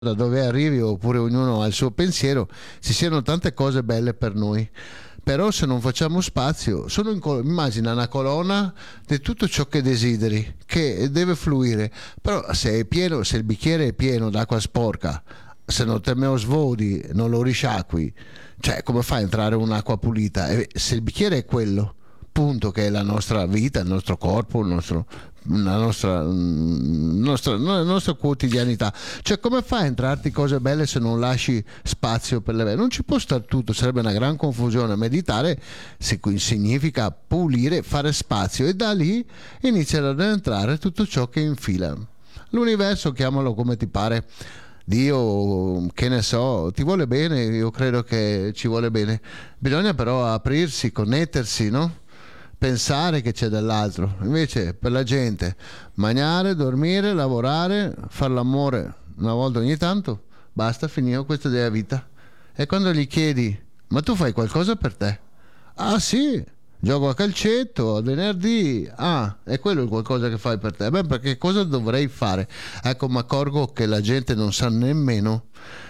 da dove arrivi, oppure ognuno ha il suo pensiero, ci siano tante cose belle per noi. Però se non facciamo spazio, immagina una colonna di tutto ciò che desideri, che deve fluire. Però se è pieno, se il bicchiere è pieno d'acqua sporca, se non te me lo svodi, non lo risciacqui, cioè come fai a entrare un'acqua pulita? E se il bicchiere è quello, punto, che è la nostra vita, il nostro corpo, la nostra quotidianità, cioè come fai a entrarti cose belle se non lasci spazio per le belle? Non ci può stare tutto, sarebbe una gran confusione. Meditare significa pulire, fare spazio, e da lì inizia ad entrare tutto ciò che infila. L'universo, chiamalo come ti pare, Dio, che ne so, ti vuole bene, io credo che ci vuole bene. Bisogna però aprirsi, connettersi, no? Pensare che c'è dell'altro. Invece per la gente mangiare, dormire, lavorare, fare l'amore una volta ogni tanto, basta, finito, questa è la vita. E quando gli chiedi: ma tu fai qualcosa per te? Ah sì, gioco a calcetto al venerdì. Ah, è quello il qualcosa che fai per te? Beh, perché cosa dovrei fare? Ecco, mi accorgo che la gente non sa nemmeno,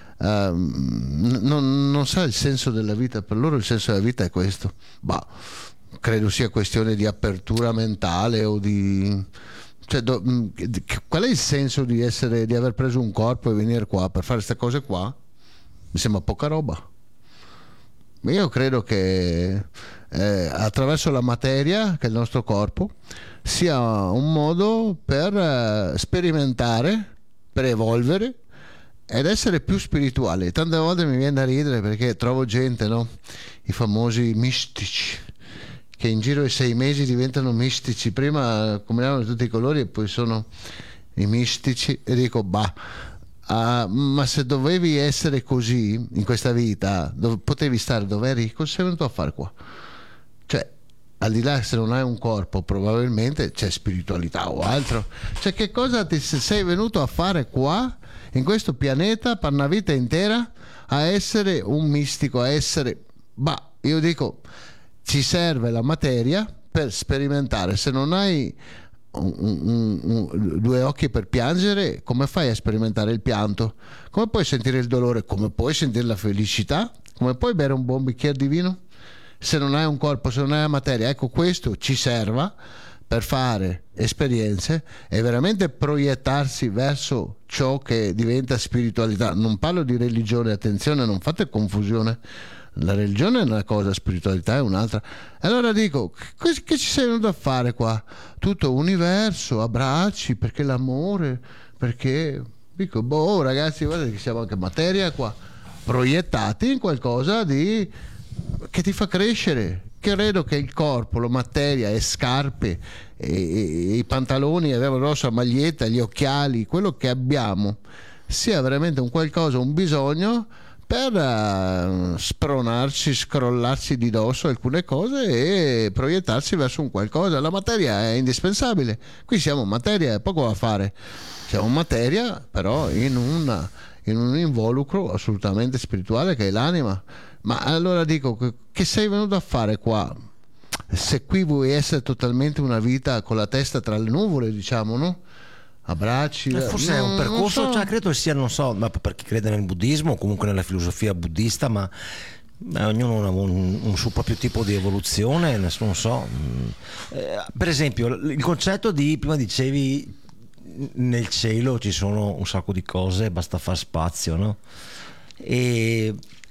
non sa il senso della vita. Per loro il senso della vita è questo. Bah, credo sia questione di apertura mentale o di, cioè, qual è il senso di aver preso un corpo e venire qua per fare queste cose qua? Mi sembra poca roba. Io credo che attraverso la materia, che è il nostro corpo, sia un modo per sperimentare, per evolvere ed essere più spirituali. Tante volte mi viene da ridere perché trovo gente, no? I famosi mistici, che in giro di 6 mesi diventano mistici. Prima combinavano tutti i colori e poi sono i mistici, e dico bah, ma se dovevi essere così in questa vita, potevi stare dove eri, cosa sei venuto a fare qua? Cioè, al di là, se non hai un corpo probabilmente c'è spiritualità o altro. Cioè, che cosa ti sei venuto a fare qua in questo pianeta per una vita intera? A essere un mistico, a essere, bah, io dico, ci serve la materia per sperimentare. Se non hai due occhi per piangere, come fai a sperimentare il pianto? Come puoi sentire il dolore? Come puoi sentire la felicità? Come puoi bere un buon bicchiere di vino? Se non hai un corpo, se non hai la materia. Ecco, questo ci serva per fare esperienze e veramente proiettarsi verso ciò che diventa spiritualità. Non parlo di religione, attenzione, non fate confusione. La religione è una cosa, la spiritualità è un'altra. Allora dico, che ci sei venuto a fare qua? Tutto universo, abbracci, perché l'amore, perché... Dico, boh ragazzi, guardate che siamo anche materia qua, proiettati in qualcosa che ti fa crescere. Credo che il corpo, la materia, le scarpe, i pantaloni, avere addosso la maglietta, gli occhiali, quello che abbiamo, sia veramente un qualcosa, un bisogno per spronarci, scrollarci di dosso alcune cose e proiettarsi verso un qualcosa. La materia è indispensabile. Qui siamo materia, è poco da fare. Siamo materia, però in un involucro assolutamente spirituale che è l'anima. Ma allora dico, che sei venuto a fare qua? Se qui vuoi essere totalmente una vita con la testa tra le nuvole, diciamo, no? Abbracci, forse è un percorso, so. Cioè, credo sia, non so, ma per chi crede nel buddismo o comunque nella filosofia buddista, ma ognuno ha un suo proprio tipo di evoluzione, non so. Per esempio il concetto di, prima dicevi, nel cielo ci sono un sacco di cose, basta far spazio, no? E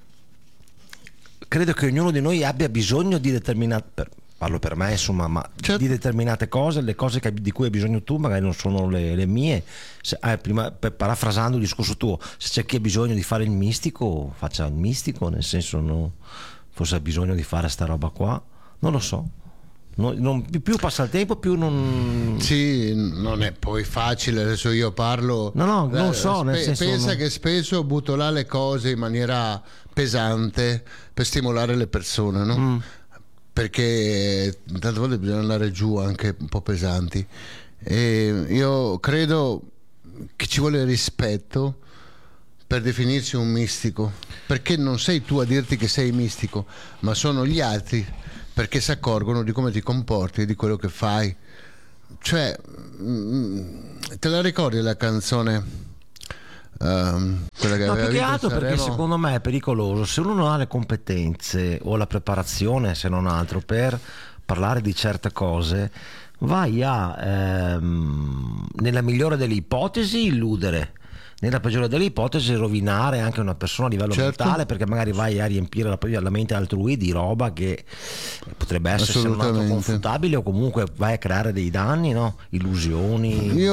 credo che ognuno di noi abbia bisogno di determinate, parlo per me insomma, ma certo, di determinate cose, le cose di cui hai bisogno tu magari non sono le mie. Prima, parafrasando il discorso tuo, se c'è chi ha bisogno di fare il mistico, faccia il mistico, nel senso, no, forse ha bisogno di fare sta roba qua, non lo so. Più passa il tempo più non... Sì, non è poi facile. Adesso io parlo, non so, nel senso, pensa che spesso butto là le cose in maniera pesante per stimolare le persone, no? Perché tante volte bisogna andare giù anche un po' pesanti, e io credo che ci vuole rispetto per definirsi un mistico, perché non sei tu a dirti che sei mistico, ma sono gli altri, perché si accorgono di come ti comporti e di quello che fai. Cioè, te la ricordi la canzone quella che No, aveva più che vinto altro perché Sanremo. secondo me è pericoloso se uno non ha le competenze o la preparazione, se non altro, per parlare di certe cose, vai a, nella migliore delle ipotesi, illudere, nella peggiore delle ipotesi rovinare anche una persona a livello Certo. mentale, perché magari vai a riempire la mente altrui di roba che potrebbe essere se non altro Assolutamente. confutabile, o comunque vai a creare dei danni, no? Illusioni. Io,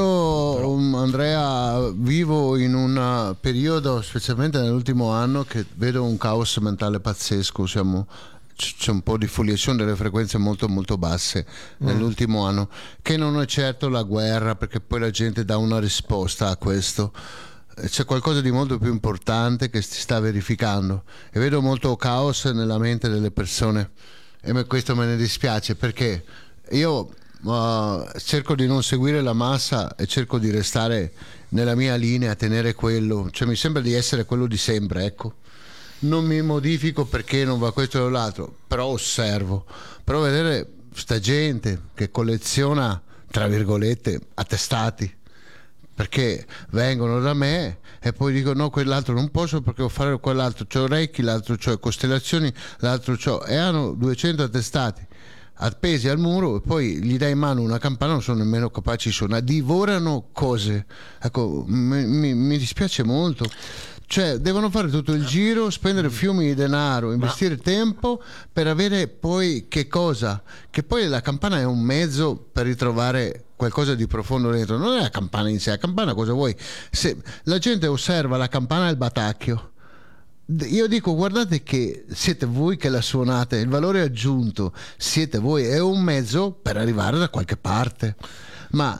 Andrea, vivo in un periodo, specialmente nell'ultimo anno, che vedo un caos mentale pazzesco. C'è un po' di foliazione delle frequenze molto molto basse nell'ultimo anno, che non è certo la guerra, perché poi la gente dà una risposta a questo. C'è qualcosa di molto più importante che si sta verificando, e vedo molto caos nella mente delle persone, e questo me ne dispiace, perché io cerco di non seguire la massa e cerco di restare nella mia linea, tenere quello, cioè mi sembra di essere quello di sempre, ecco. Non mi modifico perché non va questo o l'altro, però osservo, però vedere sta gente che colleziona, tra virgolette, attestati, perché vengono da me e poi dico no, quell'altro non posso perché devo fare quell'altro, c'ho orecchi, l'altro c'ho costellazioni, l'altro c'ho, e hanno 200 attestati appesi al muro, e poi gli dai in mano una campana, non sono nemmeno capaci di suonare, divorano cose. Ecco, mi dispiace molto. Cioè, devono fare tutto il giro, spendere fiumi di denaro, investire tempo per avere poi che cosa? Che poi la campana è un mezzo per ritrovare qualcosa di profondo dentro, non è la campana in sé. La campana cosa vuoi? Se la gente osserva la campana e il batacchio, io dico guardate che siete voi che la suonate, il valore aggiunto siete voi, è un mezzo per arrivare da qualche parte, ma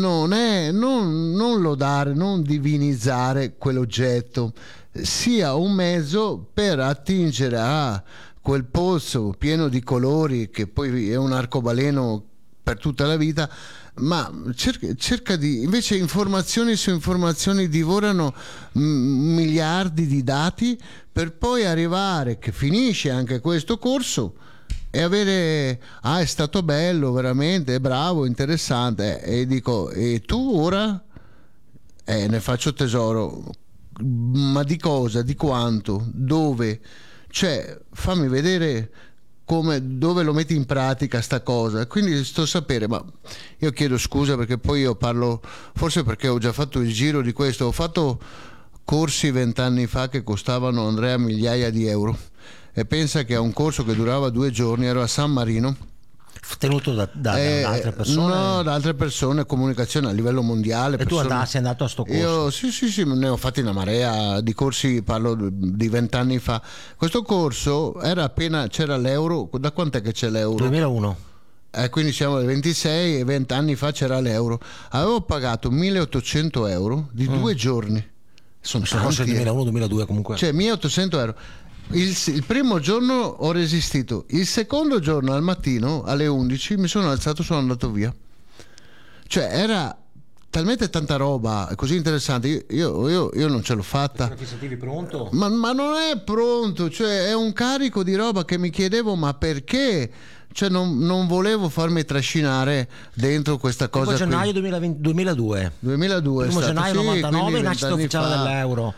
non lodare, non divinizzare quell'oggetto, sia un mezzo per attingere a quel pozzo pieno di colori che poi è un arcobaleno per tutta la vita. Ma cerca di, invece, informazioni su informazioni divorano miliardi di dati, per poi arrivare che finisce anche questo corso e avere è stato bello, veramente, è bravo, interessante, e dico e tu ora ne faccio tesoro, ma di cosa, di quanto, dove, cioè fammi vedere dove lo metti in pratica sta cosa. Quindi sto a sapere, ma io chiedo scusa perché poi io parlo, forse perché ho già fatto il giro di questo, ho fatto corsi 20 anni fa che costavano, Andrea, migliaia di euro, e pensa che a un corso che durava 2 giorni, ero a San Marino, tenuto da altre persone? No, da altre persone, comunicazione a livello mondiale. E tu sei andato a sto corso? Io sì, ne ho fatti una marea di corsi, parlo di 20 anni fa. Questo corso era appena, c'era l'euro, da quant'è che c'è l'euro? 2001. Quindi siamo al 26 e 20 anni fa c'era l'euro. Avevo pagato 1.800 euro di 2 giorni. Sono forse il 2001-2002 comunque. Cioè 1.800 euro. Il primo giorno ho resistito, il secondo giorno al mattino alle 11 mi sono alzato, sono andato via. Cioè era talmente tanta roba così interessante, io non ce l'ho fatta. Ti sentivi pronto? Ma non è pronto, cioè è un carico di roba che mi chiedevo ma perché? Cioè non volevo farmi trascinare dentro questa cosa. 1 gennaio 2002. 2002 1 gennaio 99 nascita ufficiale dell'euro.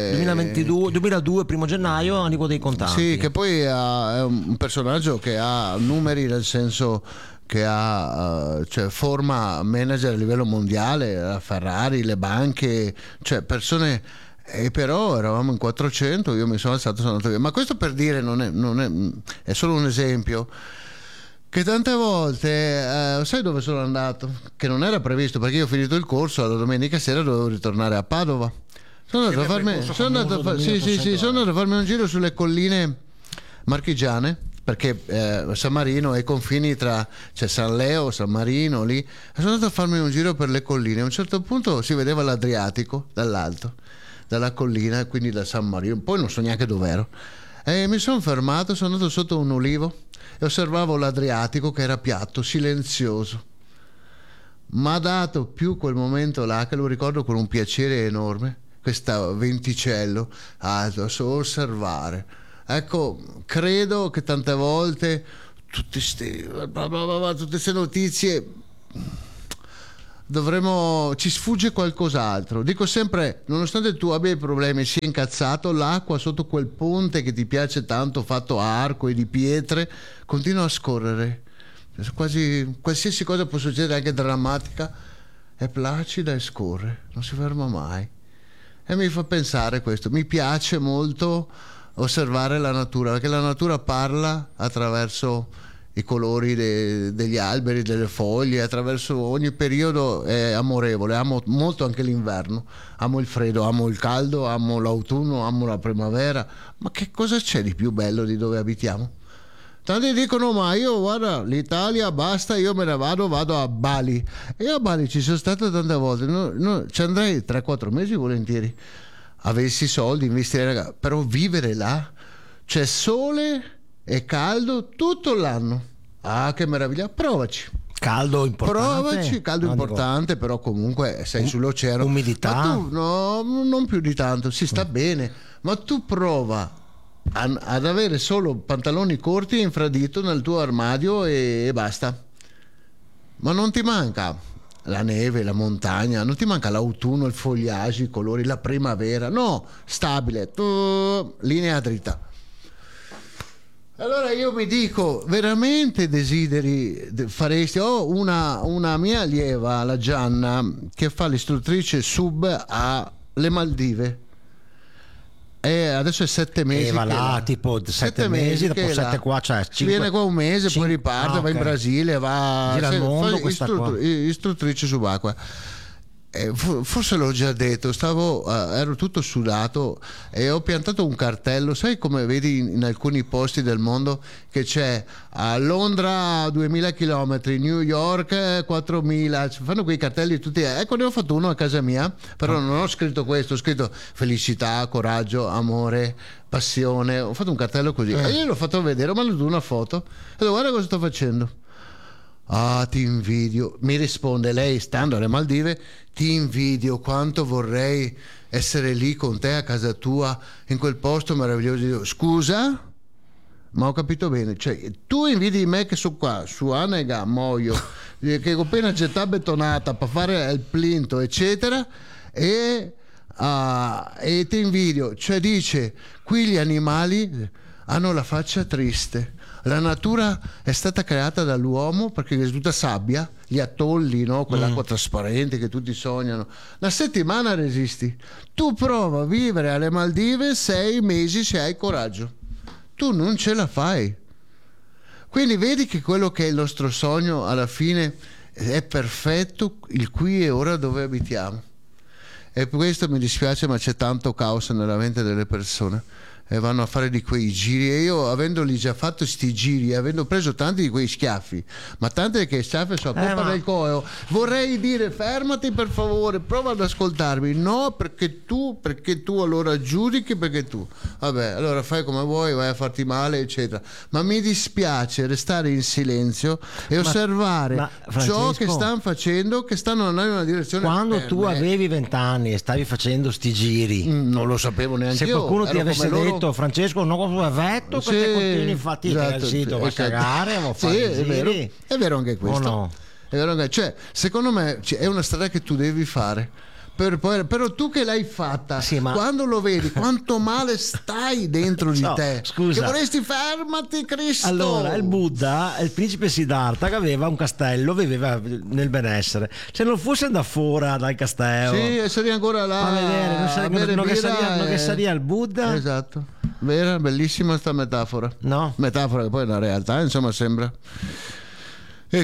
2002 1 gennaio arrivo dei contanti. Sì, che poi è un personaggio che ha numeri, nel senso che ha cioè forma manager a livello mondiale, la Ferrari, le banche, cioè persone. E però eravamo in 400, io mi sono alzato, sono andato via. Ma questo per dire, è solo un esempio, che tante volte sai dove sono andato? Che non era previsto, perché io ho finito il corso, la domenica sera dovevo ritornare a Padova. Sono andato a farmi un giro sulle colline marchigiane, perché San Marino e i confini tra, c'è San Leo, San Marino lì. Sono andato a farmi un giro per le colline. A un certo punto si vedeva l'Adriatico dall'alto, dalla collina, quindi da San Marino. Poi non so neanche dov'ero. E mi sono fermato, sono andato sotto un ulivo e osservavo l'Adriatico che era piatto, silenzioso. Ma ha dato più quel momento là, che lo ricordo con un piacere enorme, questo venticello alto, solo osservare. Ecco, credo che tante volte tutte queste notizie ci sfugge qualcos'altro. Dico sempre, nonostante tu abbia i problemi, sia incazzato, l'acqua sotto quel ponte che ti piace tanto, fatto a arco e di pietre, continua a scorrere. Quasi qualsiasi cosa può succedere, anche drammatica, è placida e scorre, non si ferma mai. E mi fa pensare questo. Mi piace molto osservare la natura, perché la natura parla attraverso i colori degli alberi, delle foglie, attraverso ogni periodo. È amorevole, amo molto anche l'inverno, amo il freddo, amo il caldo, amo l'autunno, amo la primavera. Ma che cosa c'è di più bello di dove abitiamo? Tanti dicono, ma io guarda, l'Italia basta, io me ne vado a Bali. E a Bali ci sono stato tante volte, ci andrei 3-4 mesi volentieri, avessi soldi, investire, però vivere là, c'è sole e caldo tutto l'anno. Ah, che meraviglia, provaci. Caldo importante. Provaci, caldo importante, però comunque sei sull'oceano. Umidità. Ma tu, no, non più di tanto, si sta bene, ma tu prova ad avere solo pantaloni corti e infradito nel tuo armadio e basta. Ma non ti manca la neve, la montagna, non ti manca l'autunno, il fogliage, i colori, la primavera, no, stabile, linea dritta. Allora io mi dico, veramente faresti? Ho una mia allieva, la Gianna, che fa l'istruttrice sub alle Maldive. E adesso è 7 mesi. E va là tipo 7 mesi, dopo 7 qua, cioè 5, viene qua un mese, poi riparte, va in Brasile, gira il mondo, istruttrice subacquea. Forse l'ho già detto, ero tutto sudato e ho piantato un cartello, sai come vedi in alcuni posti del mondo che c'è a Londra 2000 km, New York 4000, fanno quei cartelli tutti. Ecco, ne ho fatto uno a casa mia, però non ho scritto questo, ho scritto felicità, coraggio, amore, passione, ho fatto un cartello così e io l'ho fatto vedere, ho mandato una foto e guarda cosa sto facendo. Ah, ti invidio, mi risponde lei stando alle Maldive, ti invidio, quanto vorrei essere lì con te a casa tua in quel posto meraviglioso. Io, scusa, ma ho capito bene, cioè tu invidi me che sono qua su Anega Moio, che ho appena gettata betonata per fare il plinto eccetera e ti invidio, cioè dice qui gli animali hanno la faccia triste. La natura è stata creata dall'uomo perché è tutta sabbia, gli atolli, no? Quell'acqua trasparente che tutti sognano. La settimana resisti. Tu prova a vivere alle Maldive 6 mesi se hai coraggio. Tu non ce la fai. Quindi vedi che quello che è il nostro sogno alla fine è perfetto, il qui e ora dove abitiamo. E per questo mi dispiace, ma c'è tanto caos nella mente delle persone. E vanno a fare di quei giri e io avendoli già fatto sti giri, avendo preso tanti di quei schiaffi, ma tanti che schiaffi sono a colpa del coeo, vorrei dire fermati per favore, prova ad ascoltarmi. No, perché tu allora giudichi, perché tu vabbè, allora fai come vuoi, vai a farti male eccetera, ma mi dispiace restare in silenzio e osservare ciò che stanno facendo, che stanno andando in una direzione. Quando tu avevi 20 anni e stavi facendo sti giri, non lo sapevo neanche se io. Qualcuno ti avesse detto Francesco, no, vetto che te continui infatti al sito, va a cagare, va a fare è vero anche questo. No? È vero anche, cioè, secondo me è una strada che tu devi fare. Però tu che l'hai fatta, quando lo vedi, quanto male stai dentro di te. Scusa, che vorresti fermati, Cristo. Allora, il Buddha, il principe Siddhartha, che aveva un castello, viveva nel benessere. Se non fosse andato fuori dal castello, e sarei ancora là a vedere, non che saria il Buddha. Esatto, vera, bellissima sta metafora. No? Metafora che poi è una realtà, insomma, sembra. E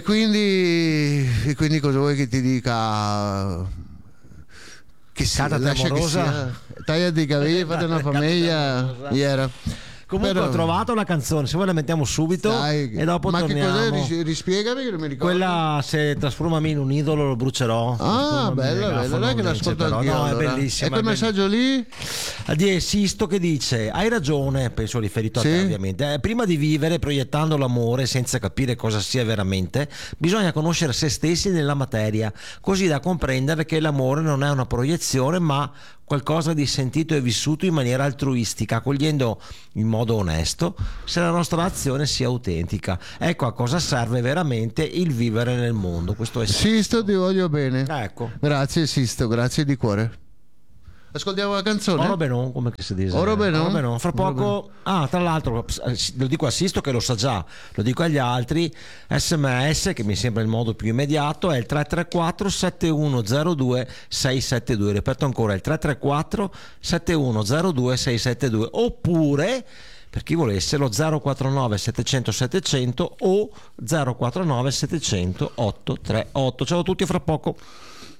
quindi cosa vuoi che ti dica? Che sia, lascia che sia, tagliati i capelli, fate una famiglia. Comunque ho trovato la canzone, se vuoi la mettiamo subito e dopo torniamo. Ma che cos'è? Rispiegami che non mi ricordo. Quella se trasformami in un idolo lo brucerò. Bella, dai che l'ascolto anch'io. No, allora. è bellissima. E quel messaggio lì? di Sisto che dice: hai ragione, penso riferito a te ovviamente, prima di vivere proiettando l'amore senza capire cosa sia veramente, bisogna conoscere se stessi nella materia, così da comprendere che l'amore non è una proiezione ma qualcosa di sentito e vissuto in maniera altruistica, accogliendo in modo onesto se la nostra azione sia autentica. Ecco a cosa serve veramente il vivere nel mondo. Questo è Sisto, ti voglio bene. Ecco. Grazie Sisto, grazie di cuore. Ascoltiamo la canzone. Oro Benon, come si dice? Oro Benon. Fra poco. Tra l'altro lo dico a Sisto che lo sa già, lo dico agli altri. SMS, che mi sembra il modo più immediato, è il 334 7102 672. Ripeto ancora, il 334 7102 672. Oppure, per chi volesse, lo 049 700 700 o 049 700 838. Ciao a tutti, fra poco.